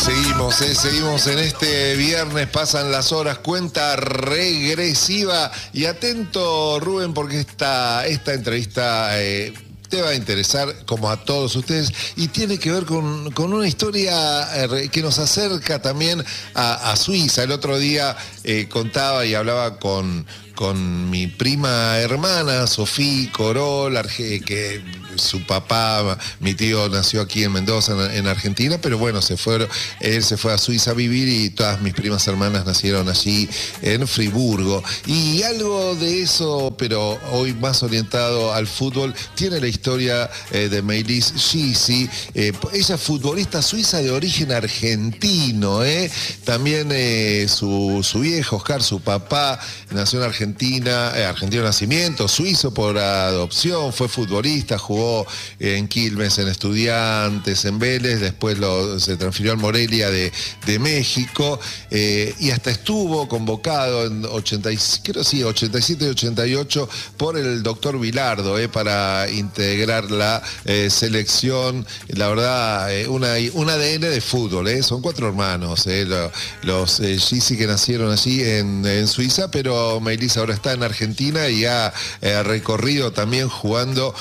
Seguimos en este viernes, pasan las horas, cuenta regresiva. Y atento, Rubén, porque esta entrevista te va a interesar, como a todos ustedes, y tiene que ver con una historia que nos acerca también a Suiza. El otro día contaba y hablaba con mi prima hermana, Sofía Corol, que su papá, mi tío, nació aquí en Mendoza, en Argentina, pero bueno, él se fue a Suiza a vivir y todas mis primas hermanas nacieron allí en Friburgo. Y algo de eso, pero hoy más orientado al fútbol, tiene la historia de Maylis Gysi. Ella es futbolista suiza de origen argentino. También su viejo, Oscar, su papá, nació en Argentina, argentino de nacimiento, suizo por adopción, fue futbolista, jugó en Quilmes, en Estudiantes, en Vélez, después se transfirió al Morelia de México, y hasta estuvo convocado en 87 y 88 por el doctor Bilardo para integrar la selección. La verdad, un ADN de fútbol, son 4 hermanos, los Gysi, que nacieron allí en Suiza, pero Maylis ahora está en Argentina y ha recorrido también jugando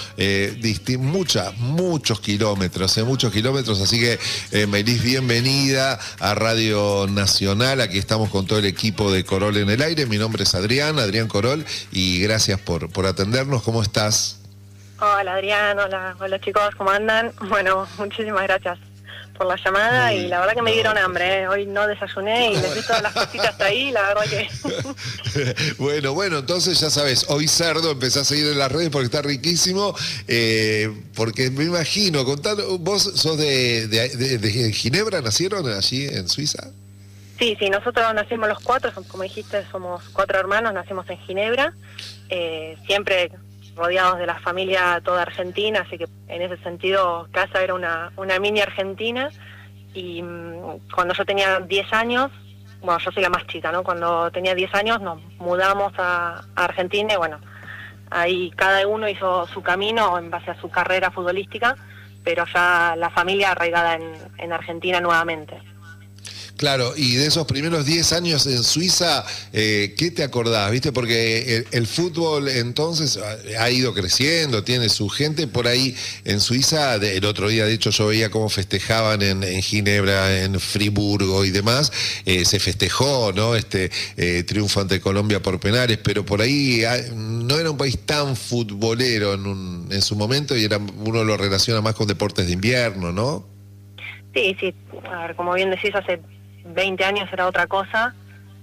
muchos kilómetros, así que Maylis, bienvenida a Radio Nacional. Aquí estamos con todo el equipo de Corol en el aire. Mi nombre es Adrián Corol, y gracias por atendernos. ¿Cómo estás? Hola Adrián, hola chicos, ¿cómo andan? Bueno, muchísimas gracias por la llamada, y la verdad que me dieron hambre, Hoy no desayuné y les vi todas las cositas ahí, la verdad que... Bueno, entonces ya sabes, hoy cerdo, empecé a seguir en las redes porque está riquísimo, porque me imagino, vos sos de Ginebra, ¿nacieron allí en Suiza? Sí, nosotros nacimos los 4, como dijiste, somos 4 hermanos, nacimos en Ginebra, siempre rodeados de la familia toda argentina, así que en ese sentido casa era una mini Argentina. Y cuando yo tenía 10 años, bueno, yo soy la más chica, ¿no? Cuando tenía 10 años nos mudamos a Argentina, y bueno, ahí cada uno hizo su camino en base a su carrera futbolística, pero ya la familia arraigada en Argentina nuevamente. Claro, y de esos primeros 10 años en Suiza, ¿qué te acordás? ¿Viste? Porque el fútbol entonces ha ido creciendo, tiene su gente por ahí en Suiza. El otro día, de hecho, yo veía cómo festejaban en Ginebra, en Friburgo y demás. Se festejó, ¿no? Triunfo ante Colombia por penales, pero por ahí no era un país tan futbolero en su momento, y uno lo relaciona más con deportes de invierno, ¿no? Sí, a ver, como bien decís, hace 20 años era otra cosa,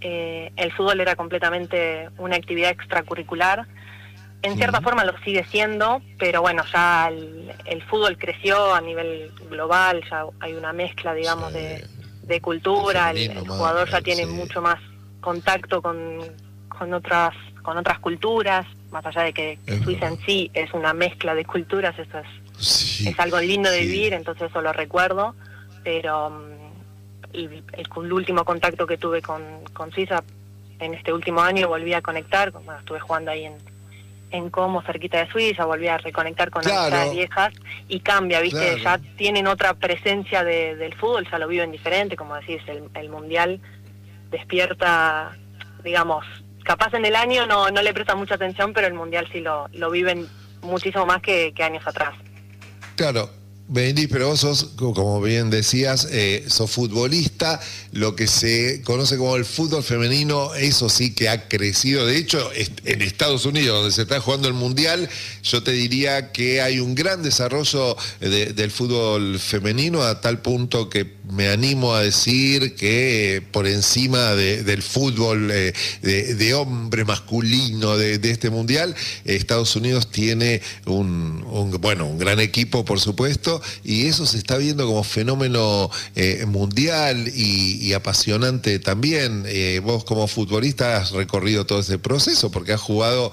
el fútbol era completamente una actividad extracurricular, en cierta forma lo sigue siendo, pero bueno, ya el fútbol creció a nivel global, ya hay una mezcla, digamos, de cultura, el jugador ya tiene mucho más contacto con otras culturas, más allá de que Suiza en sí es una mezcla de culturas, eso es algo lindo de vivir, entonces eso lo recuerdo, pero... el último contacto que tuve con Suiza en este último año, volví a conectar, bueno, estuve jugando ahí en Como, cerquita de Suiza, volví a reconectar con amistades viejas, y cambia, ¿viste? Ya tienen otra presencia del fútbol, ya lo viven diferente, como decís, el Mundial despierta, digamos, capaz en el año no le prestan mucha atención, pero el Mundial sí lo viven muchísimo más que años atrás. Claro. Maylis, pero vos sos, como bien decías, sos futbolista, lo que se conoce como el fútbol femenino, eso sí que ha crecido. De hecho, en Estados Unidos, donde se está jugando el Mundial, yo te diría que hay un gran desarrollo del fútbol femenino, a tal punto que me animo a decir que por encima del fútbol de hombre masculino de este Mundial, Estados Unidos tiene un gran equipo, por supuesto, y eso se está viendo como fenómeno mundial y apasionante también. Vos como futbolista has recorrido todo ese proceso, porque has jugado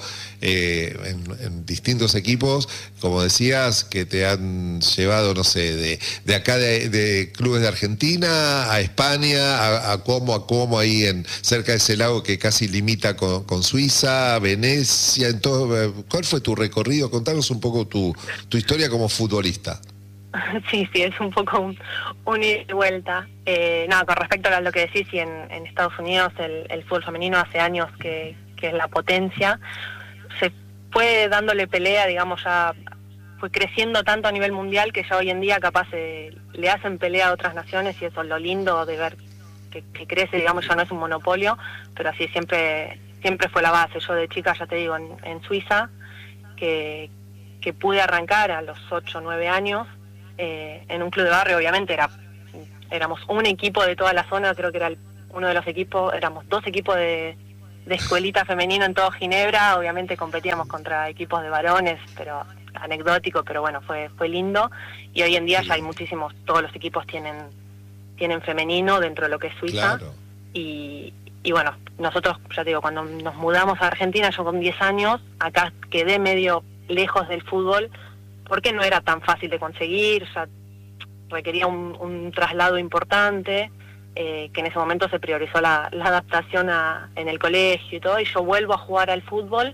en distintos equipos, como decías, que te han llevado, no sé, de acá de clubes de Argentina a España, a Como ahí cerca de ese lago que casi limita con Suiza, Venecia, ¿cuál fue tu recorrido? Contanos un poco tu historia como futbolista. Sí, sí, es un poco un ida y vuelta. No, con respecto a lo que decís, sí, en Estados Unidos el fútbol femenino hace años que es la potencia. Se fue dándole pelea, digamos, ya fue creciendo tanto a nivel mundial que ya hoy en día capaz le hacen pelea a otras naciones, y eso es lo lindo de ver que crece, digamos, ya no es un monopolio, pero así siempre fue la base. Yo de chica, ya te digo, en Suiza, que pude arrancar a los 8 o 9 años, en un club de barrio. Obviamente éramos un equipo de toda la zona, creo que era uno de los equipos, éramos 2 equipos de escuelita femenino en todo Ginebra. Obviamente competíamos contra equipos de varones, pero anecdótico, pero bueno, fue lindo. Y hoy en día ya hay muchísimos, todos los equipos tienen femenino dentro de lo que es Suiza. Claro. Y bueno, nosotros, ya te digo, cuando nos mudamos a Argentina, yo con 10 años, acá quedé medio lejos del fútbol, porque no era tan fácil de conseguir, ya requería un traslado importante, que en ese momento se priorizó la adaptación en el colegio y todo, y yo vuelvo a jugar al fútbol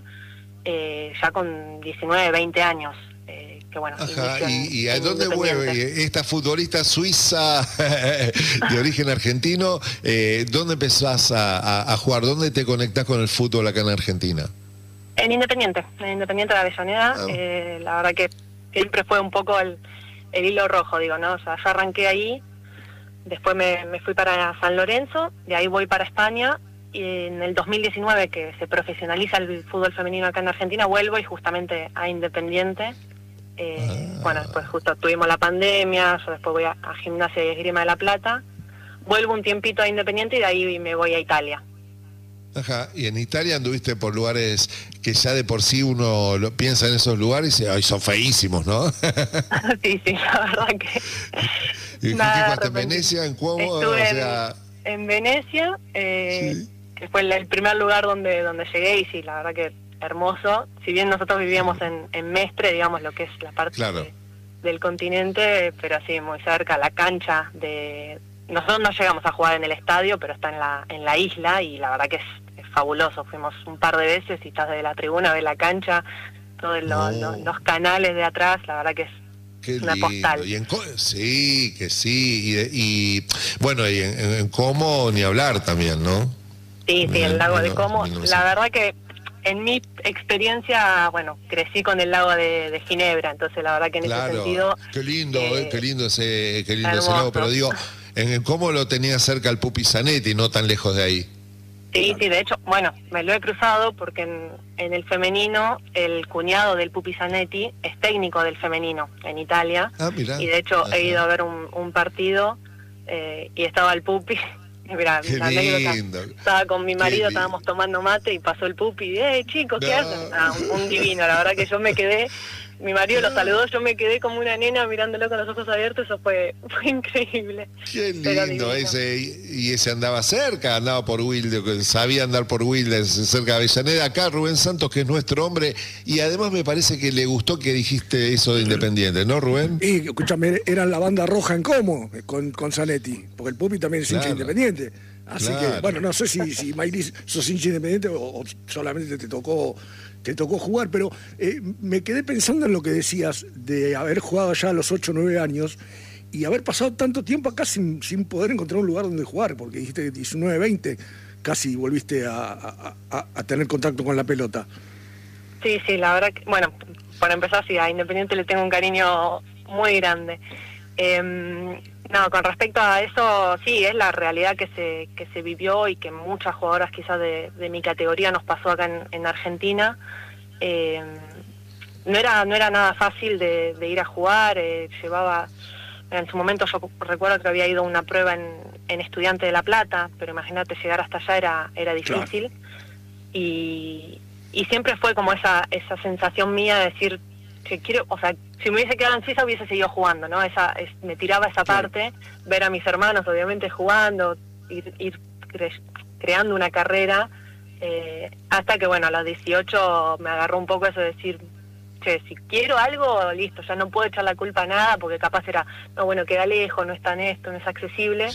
ya con 19, 20 años. Que bueno, ajá, ¿y a dónde vuelve esta futbolista suiza de origen argentino? ¿Dónde empezás a jugar? ¿Dónde te conectás con el fútbol acá en Argentina? En Independiente de Avellaneda. La verdad que siempre fue un poco el hilo rojo, digo, ¿no? O sea, yo arranqué ahí, después me fui para San Lorenzo, de ahí voy para España, y en el 2019, que se profesionaliza el fútbol femenino acá en Argentina, vuelvo y justamente a Independiente. Bueno, después justo tuvimos la pandemia, yo después voy a Gimnasia y Esgrima de La Plata, vuelvo un tiempito a Independiente y de ahí me voy a Italia. Ajá, y en Italia anduviste por lugares que ya de por sí uno lo piensa en esos lugares y dice, ay, son feísimos, ¿no? Sí, la verdad que... ¿Y qué fuiste en Venecia, en Como? Estuve en Venecia, sí, que fue el primer lugar donde llegué, y sí, la verdad que hermoso. Si bien nosotros vivíamos en Mestre, digamos, lo que es la parte del continente, pero sí, muy cerca, la cancha de... Nosotros no llegamos a jugar en el estadio, pero está en la isla, y la verdad que es fabuloso. Fuimos un par de veces y estás desde la tribuna, ves la cancha, todos los canales de atrás, la verdad que es qué una lindo. postal. Y sí, que sí. Y bueno, y en Como ni hablar también, ¿no? Sí, el lago de Como. No, la verdad que en mi experiencia, bueno, crecí con el lago de Ginebra, entonces la verdad que en ese sentido... Qué lindo ese hermoso. lago, pero digo, en cómo lo tenía cerca el Pupi Zanetti, no tan lejos de ahí. Sí, de hecho, bueno, me lo he cruzado porque en el femenino el cuñado del Pupi Zanetti es técnico del femenino en Italia. Mirá. Y de hecho he ido a ver un partido y estaba el Pupi. Mirá, la anécdota. Estaba con mi marido, estábamos tomando mate y pasó el Pupi. Chicos, ¿qué hacen? Un divino, la verdad que yo me quedé, mi marido lo saludó, yo me quedé como una nena mirándolo con los ojos abiertos. Eso fue increíble. Qué lindo ese. Y ese andaba cerca, andaba por Wilde, sabía andar por Wilde, cerca de Avellaneda. Acá Rubén Santos, que es nuestro hombre, y además me parece que le gustó que dijiste eso de Independiente, ¿no, Rubén? Y escúchame, eran la banda roja en Como con Zanetti, porque el Pupi también es hincha Independiente. Así que, bueno, no sé si Maylis sos hincha Independiente o solamente te tocó jugar, pero me quedé pensando en lo que decías de haber jugado ya a los 8 o 9 años y haber pasado tanto tiempo acá sin poder encontrar un lugar donde jugar, porque dijiste que 19, 20 casi volviste a tener contacto con la pelota. Sí, la verdad que, bueno, para empezar, sí, a Independiente le tengo un cariño muy grande. No, con respecto a eso, sí, es la realidad que se vivió y que muchas jugadoras quizás de mi categoría nos pasó acá en Argentina. No era nada fácil de ir a jugar, llevaba... En su momento yo recuerdo que había ido a una prueba en Estudiante de La Plata, pero imagínate, llegar hasta allá era difícil. Claro. Y siempre fue como esa sensación mía de decir que quiero, o sea, si me hubiese quedado en Suiza hubiese seguido jugando, ¿no? Me tiraba esa parte, ver a mis hermanos obviamente jugando, ir creando una carrera, hasta que, bueno, a los 18 me agarró un poco eso de decir, che, si quiero algo, listo, ya no puedo echar la culpa a nada, porque capaz era, no, bueno, queda lejos, no está en esto, no es accesible.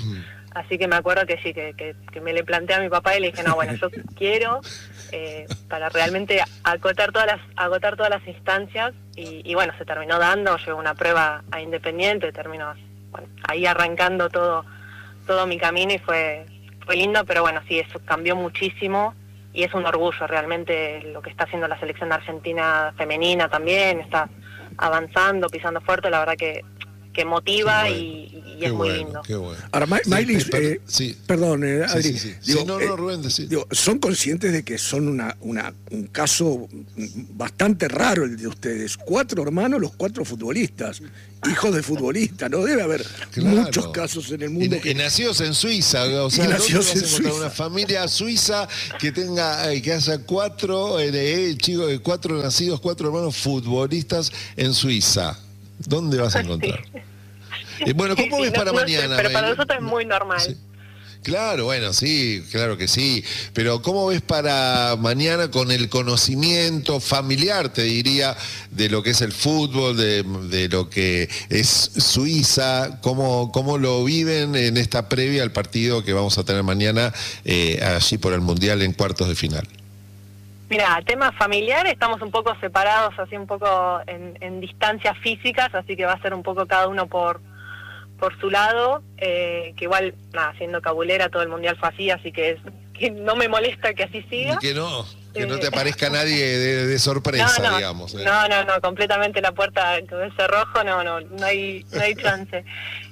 Así que me acuerdo que sí, que me le planteé a mi papá y le dije, no, bueno, yo quiero, para realmente agotar todas las instancias, y bueno, se terminó dando, llegó una prueba a Independiente, terminó, bueno, ahí arrancando todo mi camino, y fue lindo, pero bueno, sí, eso cambió muchísimo, y es un orgullo realmente lo que está haciendo la selección argentina femenina también, está avanzando, pisando fuerte, la verdad que motiva, bueno, y es muy lindo. Qué bueno. Ahora, Maylis, sí. Perdón, Adri. Sí. Digo, Rubén, digo, ¿son conscientes de que son un caso bastante raro el de ustedes? 4 hermanos, los 4 futbolistas, hijos de futbolistas, no debe haber muchos casos en el mundo. Y nacidos en Suiza, o sea, ¿dónde vas a encontrar una familia suiza que haya 4 chicos de 4 nacidos, 4 hermanos futbolistas en Suiza? ¿Dónde vas a encontrar? Bueno, ¿cómo ves para mañana? Pero para nosotros es muy normal. Sí. Claro, bueno, sí, claro que sí. Pero ¿cómo ves para mañana con el conocimiento familiar, te diría, de lo que es el fútbol, de lo que es Suiza? ¿Cómo lo viven en esta previa al partido que vamos a tener mañana allí por el Mundial en cuartos de final? Mira, tema familiar, estamos un poco separados, así un poco en distancias físicas, así que va a ser un poco cada uno por su lado, que igual, nada, siendo cabulera, todo el mundial fue así que no me molesta que así siga. Y que no te aparezca nadie de sorpresa, digamos. No, completamente la puerta con ese rojo, no hay chance.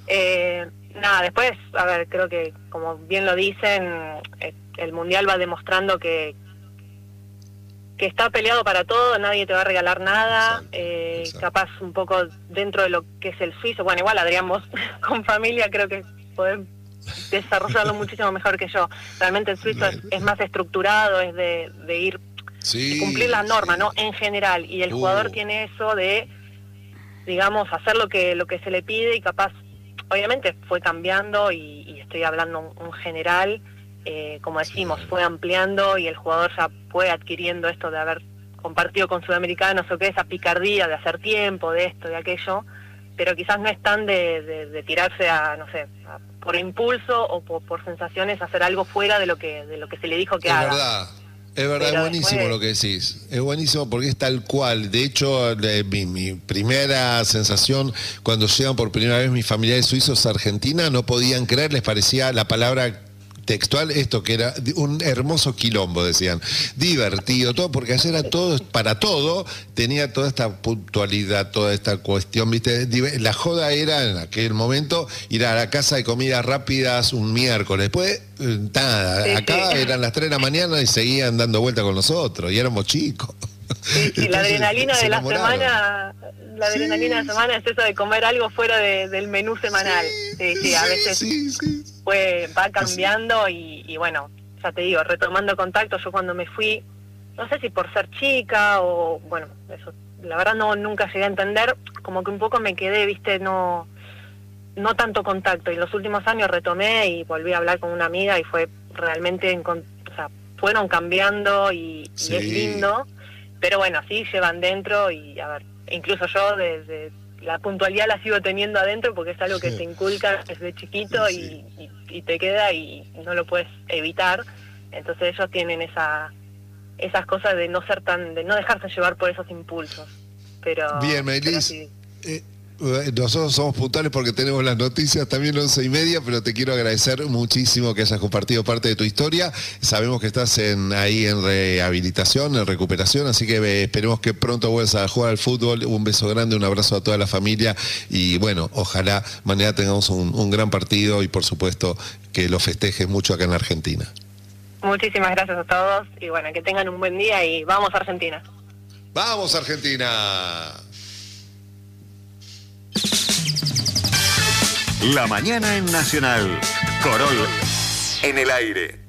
Nada, después, a ver, creo que, como bien lo dicen, el mundial va demostrando que está peleado para todo, nadie te va a regalar nada, exacto. Capaz un poco dentro de lo que es el suizo, bueno, igual Adrián, vos con familia creo que podés desarrollarlo muchísimo mejor que yo. Realmente el suizo es más estructurado, es de ir, de cumplir la norma, ¿no? En general, y el jugador tiene eso de, digamos, hacer lo que se le pide, y capaz, obviamente fue cambiando, y estoy hablando en general, como decimos, fue ampliando, y el jugador ya fue adquiriendo esto de haber compartido con sudamericanos, o que esa picardía de hacer tiempo, de esto, de aquello, pero quizás no es tan de tirarse a, no sé, por impulso o por sensaciones, hacer algo fuera de lo que se le dijo que haga. Es verdad, es buenísimo lo que decís. Es buenísimo porque es tal cual. De hecho, mi primera sensación cuando llegan por primera vez mis familiares suizos a Argentina, no podían creer, les parecía la palabra textual esto, que era un hermoso quilombo, decían, divertido, todo, porque ayer era todo, para todo, tenía toda esta puntualidad, toda esta cuestión, ¿viste? La joda era, en aquel momento, ir a la casa de comidas rápidas un miércoles, después, nada, acá eran las 3 de la mañana y seguían dando vuelta con nosotros, y éramos chicos. Sí, la adrenalina de la semana, de la semana es eso de comer algo fuera del menú semanal. Sí, a veces va cambiando, y bueno, ya te digo, retomando contacto, yo cuando me fui, no sé si por ser chica o, bueno, eso, la verdad nunca llegué a entender, como que un poco me quedé, viste, no tanto contacto, y en los últimos años retomé y volví a hablar con una amiga, y fue realmente, fueron cambiando, y es lindo. Pero bueno, sí llevan dentro, y a ver, incluso yo desde la puntualidad la sigo teniendo adentro, porque es algo que te inculca desde chiquito, y te queda, y no lo puedes evitar. Entonces ellos tienen esas cosas de no dejarse llevar por esos impulsos. Pero bien, Maylis, sí. Nosotros somos puntuales porque tenemos las noticias también 11:30, pero te quiero agradecer muchísimo que hayas compartido parte de tu historia. Sabemos que estás ahí en rehabilitación, en recuperación, así que esperemos que pronto vuelvas a jugar al fútbol. Un beso grande, un abrazo a toda la familia, y bueno, ojalá mañana tengamos un gran partido, y por supuesto que lo festejes mucho acá en Argentina. Muchísimas gracias a todos, y bueno, que tengan un buen día, y vamos a Argentina. ¡Vamos Argentina! La mañana en Nacional. Corol en el aire.